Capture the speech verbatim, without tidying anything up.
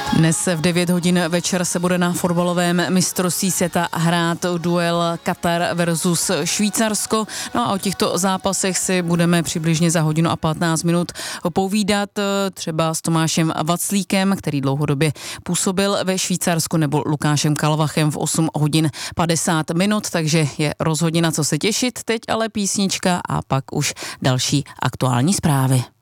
Dnes v devět hodin večer se bude na fotbalovém mistrovství světa hrát duel Katar versus Švýcarsko. No a o těchto zápasech si budeme přibližně za hodinu a patnáct minut povídat třeba s Tomášem Vaclíkem, který dlouhodobě působil ve Švýcarsku, nebo Lukášem Kalvachem v osm hodin padesát minut, takže je rozhodně na co se těšit. Teď ale písnička a pak už další aktuální zprávy.